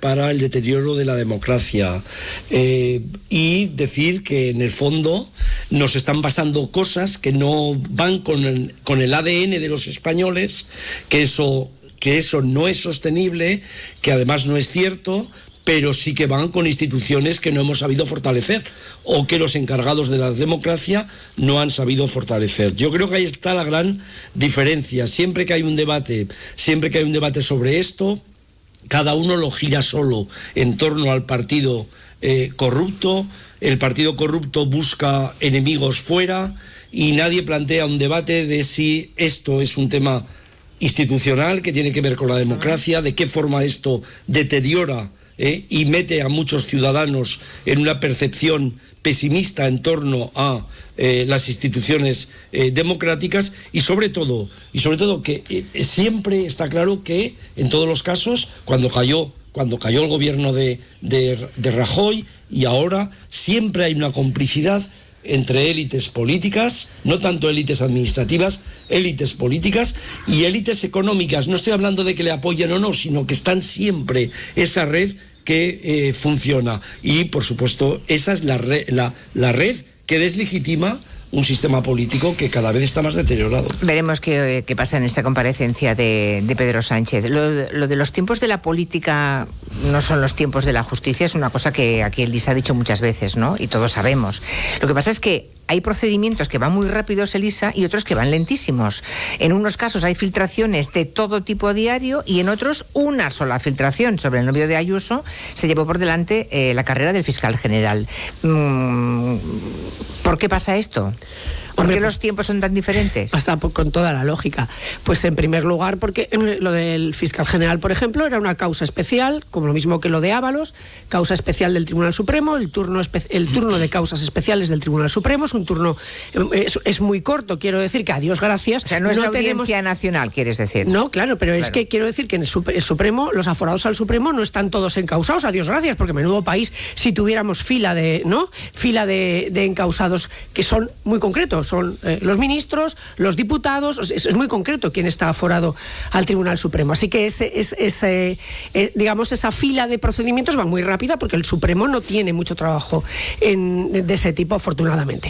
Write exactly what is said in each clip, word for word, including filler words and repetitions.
para el deterioro de la democracia eh, y decir que en el fondo nos están pasando cosas que no van con el, con el A D N de los españoles, que eso, que eso no es sostenible, que además no es cierto, pero sí que van con instituciones que no hemos sabido fortalecer o que los encargados de la democracia no han sabido fortalecer. Yo creo que ahí está la gran diferencia. Siempre que hay un debate, siempre que hay un debate sobre esto, cada uno lo gira solo en torno al partido eh, corrupto. El partido corrupto busca enemigos fuera y nadie plantea un debate de si esto es un tema institucional que tiene que ver con la democracia, de qué forma esto deteriora Eh, y mete a muchos ciudadanos en una percepción pesimista en torno a eh, las instituciones eh, democráticas y sobre todo y sobre todo que eh, siempre está claro que en todos los casos cuando cayó cuando cayó el gobierno de, de, de Rajoy y ahora siempre hay una complicidad entre élites políticas, no tanto élites administrativas, élites políticas y élites económicas. No estoy hablando de que le apoyen o no, sino que están siempre esa red que eh, funciona. Y, por supuesto, esa es la, re, la, la red que deslegitima un sistema político que cada vez está más deteriorado. Veremos qué, qué pasa en esa comparecencia de, de Pedro Sánchez. Lo, lo de los tiempos de la política no son los tiempos de la justicia, es una cosa que aquí Elisa ha dicho muchas veces, ¿no? Y todos sabemos. Lo que pasa es que hay procedimientos que van muy rápidos, Elisa, y otros que van lentísimos. En unos casos hay filtraciones de todo tipo diario y en otros una sola filtración sobre el novio de Ayuso se llevó por delante eh, la carrera del fiscal general. Mm, ¿Por qué pasa esto? ¿Por qué los tiempos son tan diferentes? Pasa con toda la lógica. Pues en primer lugar porque lo del fiscal general, por ejemplo, era una causa especial, como lo mismo que lo de Ábalos, causa especial del Tribunal Supremo, el turno, espe- el turno de causas especiales del Tribunal Supremo es un turno, es, es muy corto, quiero decir que a Dios gracias. O sea, no es no la Audiencia tenemos... Nacional, quieres decir. No, claro, pero claro. Es que quiero decir que en el, super, el Supremo, los aforados al Supremo no están todos encausados, a Dios gracias, porque menudo país si tuviéramos fila de, ¿no? Fila de, de encausados que son muy concretos, son eh, los ministros, los diputados, es, es muy concreto quién está aforado al Tribunal Supremo. Así que ese, ese, ese, eh, digamos, esa fila de procedimientos va muy rápida porque el Supremo no tiene mucho trabajo en, de ese tipo, afortunadamente.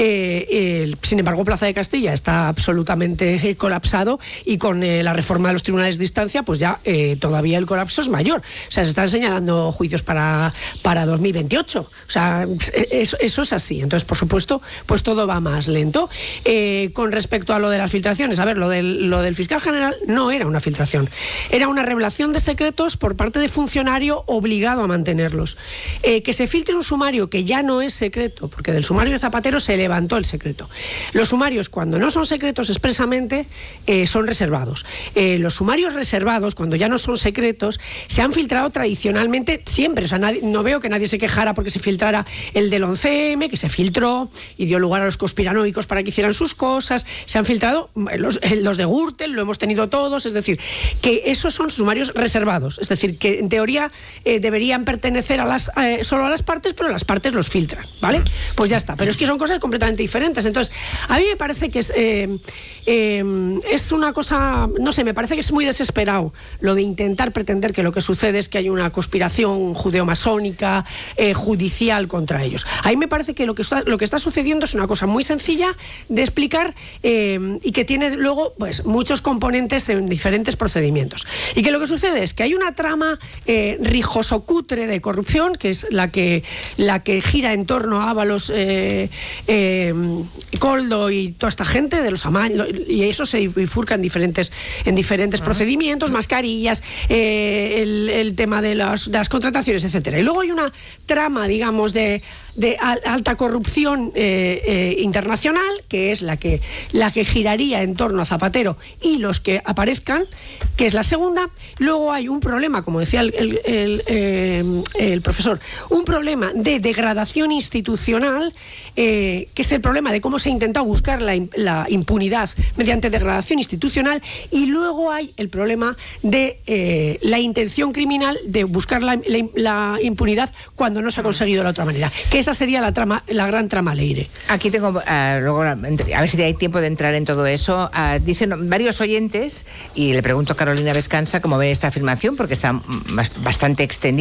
Eh, el, sin embargo, Plaza de Castilla está absolutamente eh, colapsado y con eh, la reforma de los tribunales de instancia, pues ya eh, todavía el colapso es mayor. O sea, se están señalando juicios para, para dos mil veintiocho. O sea, eso, eso es así. Entonces, por supuesto, pues todo va más lento. Eh, con respecto a lo de las filtraciones, a ver, lo del, lo del fiscal general no era una filtración, era una revelación de secretos por parte de funcionario obligado a mantenerlos. Eh, que se filtre un sumario que ya no es secreto, porque del sumario de Zapatero se levantó el secreto. Los sumarios, cuando no son secretos expresamente, eh, son reservados. Eh, los sumarios reservados, cuando ya no son secretos, se han filtrado tradicionalmente siempre. O sea, nadie, no veo que nadie se quejara porque se filtrara el del once eme, que se filtró y dio lugar a los conspiranoicos para que hicieran sus cosas. Se han filtrado los, los de Gürtel, lo hemos tenido todos, es decir, que esos son sumarios reservados, es decir, que en teoría eh, deberían pertenecer a las, eh, solo a las partes, pero las partes los filtran, ¿vale? Pues ya está, pero es que son cosas completamente diferentes. Entonces, a mí me parece que es, eh, eh, es una cosa, no sé, me parece que es muy desesperado lo de intentar pretender que lo que sucede es que hay una conspiración judeo-masónica, eh, judicial contra ellos. A mí me parece que lo que está, lo que está sucediendo es una cosa muy sencilla de explicar eh, y que tiene luego pues muchos componentes en diferentes procedimientos. Y que lo que sucede es que hay una trama eh, rijoso-cutre de corrupción, que es la que, la que gira en torno a Ábalos, eh, eh, Koldo y toda esta gente de los amaños, y eso se bifurca en diferentes, en diferentes uh-huh. procedimientos, mascarillas, eh, el, el tema de las, de las contrataciones, etcétera. Y luego hay una trama, digamos, de, de alta corrupción eh, eh, internacional, que es la que, la que giraría en torno a Zapatero y los que aparezcan, que es la segunda. Luego hay un problema, como decía el, el, el, eh, el profesor, un problema de degradación institucional, eh, que es el problema de cómo se ha intentado buscar la, la impunidad mediante degradación institucional, y luego hay el problema de eh, la intención criminal de buscar la, la, la impunidad cuando no se ha conseguido de la otra manera, que esa sería la trama, la gran trama Leire. Aquí tengo, uh, luego, a ver si hay tiempo de entrar en todo eso. Uh, dicen varios oyentes, y le pregunto a Carolina Vescanza cómo ve esta afirmación, porque está bastante extendida.